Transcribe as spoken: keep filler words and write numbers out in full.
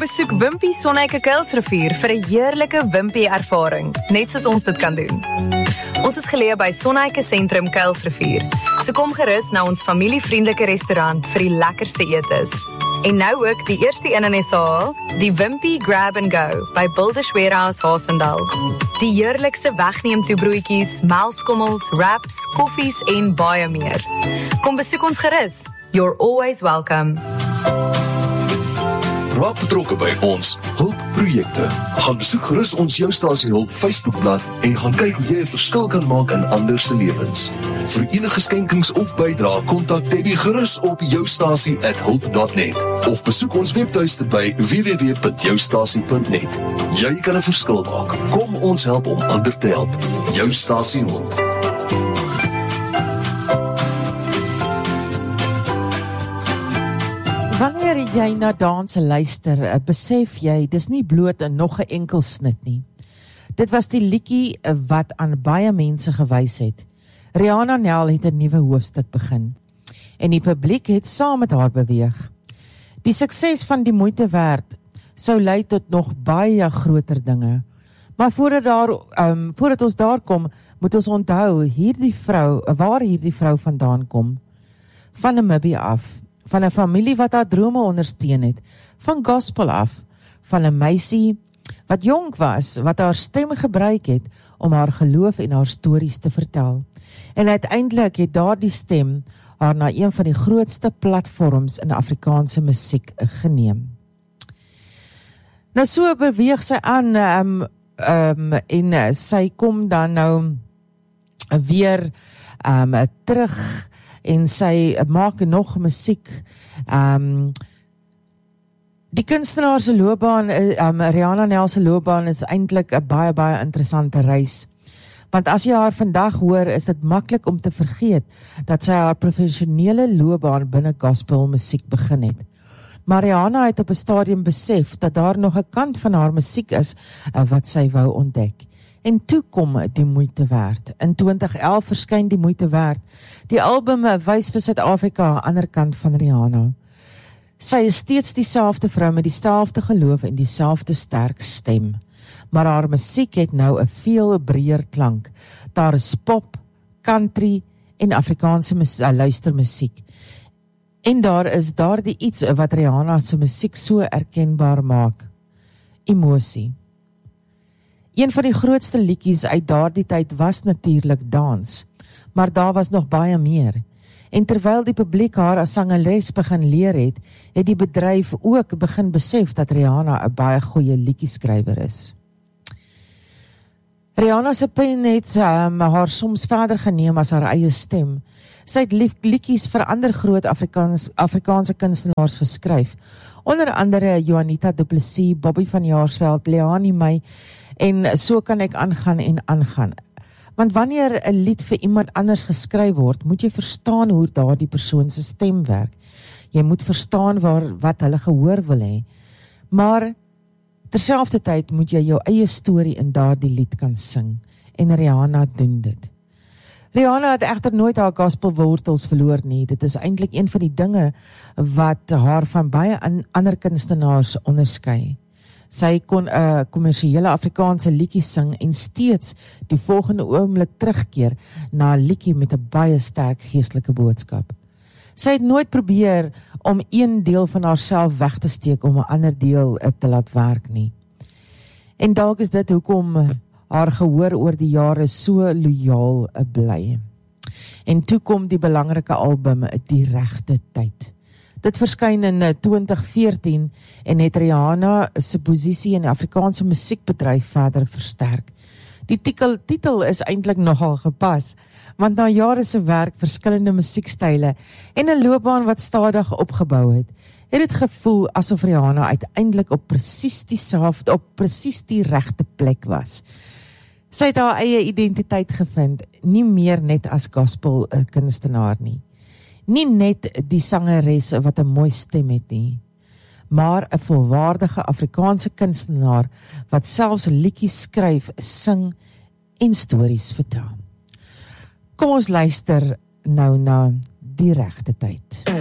Besoek Wimpy Sonneike Kuilsrivier vir 'n heerlike Wimpy ervaring, net soos ons dit kan doen. Ons is geleë by Sonneike Sentrum Kuilsrivier, so kom gerus na ons familievriendelike restaurant vir die lekkerste etes. En nou ook die eerste een in S A, die Wimpy Grab and Go by Builders Warehouse Haasendal. Die heerlikste wegneem toebroodjies, melkskommels, wraps, koffies en baie meer. Kom besoek ons gerus. You're always welcome. Raak betrokke by ons hulpprojekte. Gaan besoek gerus ons Jou Stasie Hulp Facebookblad en gaan kyk hoe jy 'n verskil kan maak in ander se lewens. Vir enige skenkings of bydrae, kontak Debbie gerus op joustasie at hulp dot net of besoek ons webtuiste by w w w punt joustasie punt net. Jy kan 'n verskil maak. Kom ons help om ander te help. Jou Stasie Hulp. Wanneer jy na danse luister, besef jy, dis nie bloot 'n nog 'n enkel snit nie. Dit was die liedjie wat aan baie mense gewys het. Rihanna Nel het 'n nuwe hoofstuk begin en die publiek het saam met haar beweeg. Die sukses van Die Moeite Werd sou lei tot nog baie groter dinge. Maar voordat daar um, voordat ons daar kom, moet ons onthou hierdie vrou, waar hierdie vrou vandaan kom. Van Namibië af. Van 'n familie wat haar drome ondersteun het, van gospel af, van 'n meisie wat jonk was, wat haar stem gebruik het om haar geloof en haar stories te vertel. En uiteindelik het daardie stem haar na een van die grootste platforms in Afrikaanse musiek geneem. Nou so beweeg sy aan um, um, en sy kom dan nou weer um, terug en sy maak nog musiek. Um, die kunstenaar se loopbaan, um, Rihanna Nel se loopbaan is eintlik 'n baie baie interessante reis. Want as jy haar vandag hoor, is dit maklik om te vergeet dat sy haar professionele loopbaan binne gospel musiek begin het. Maar Rihanna het op 'n stadium besef dat daar nog 'n kant van haar musiek is uh, wat sy wou ontdek. En toe kom Die Moeite Werd. In twintig elf verskyn Die Moeite Werd. Die album wys vir Suid-Afrika aan die ander kant van Rihanna. Sy is steeds dieselfde vrou met dieselfde geloof en dieselfde sterk stem. Maar haar musiek het nou 'n veel breër klank. Daar is pop, country en Afrikaanse mus- uh, luistermusiek. En daar is daardie iets wat Rihanna se musiek so erkenbaar maak. Emosie. Een van die grootste liedjies uit daardie tyd was natuurlik dans, maar daar was nog baie meer. En terwyl die publiek haar as sangeres begin leer het, het die bedryf ook begin besef dat Rihanna 'n baie goeie liedjieskrywer is. Rihanna se pen het um, haar soms verder geneem as haar eie stem. Sy het liedjies vir ander groot Afrikaans, Afrikaanse kunstenaars geskryf, onder andere Juanita Du Plessis, Bobby van Jaarsveld, Leani May, en so kan ek aangaan en aangaan. Want wanneer 'n lied vir iemand anders geskryf word, moet jy verstaan hoe daardie persoon se stem werk. Jy moet verstaan waar, wat hulle gehoor wil hê. Maar terselfdertyd moet jy jou eie storie in daardie lied kan sing. En Rihanna doen dit. Rihanna het egter nooit haar gospelwortels verloor nie. Dit is eintlik een van die dinge wat haar van baie ander kunstenaars onderskei. Sy kon 'n uh, kommersiële Afrikaanse liedjie sing en steeds die volgende oomblik terugkeer na 'n liedjie met 'n baie sterk geestelike boodskap. Sy het nooit probeer om een deel van haarself weg te steek om 'n ander deel uh, te laat werk nie. En dalk is dit hoekom haar gehoor oor die jare so loyaal uh, bly. En toe kom die belangrike album Die Regte Tyd. Dit verskyn in twintig veertien en het Rihanna se posisie in die Afrikaanse musiekbedryf verder versterk. Die titel, titel is eintlik nogal gepas, want na jare se werk, verskillende musiekstyle en 'n loopbaan wat stadig opgebou het, het dit gevoel asof Rihanna uiteindelik op presies dieselfde, op presies die regte plek was. Sy het haar eie identiteit gevind, nie meer net as gospel kunstenaar nie. Nie net die sangeres wat 'n mooi stem het nie, maar 'n volwaardige Afrikaanse kunstenaar wat selfs liedjies skryf, sing en stories vertel. Kom ons luister nou na Die Regte Tyd.